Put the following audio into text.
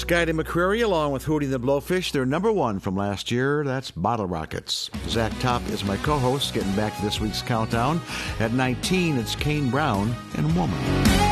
Skye McCreary along with Hootie and the Blowfish. They're number one from last year. That's Bottle Rockets. Zach Top is my co-host. Getting back to this week's countdown. At 19, it's Kane Brown and Woman.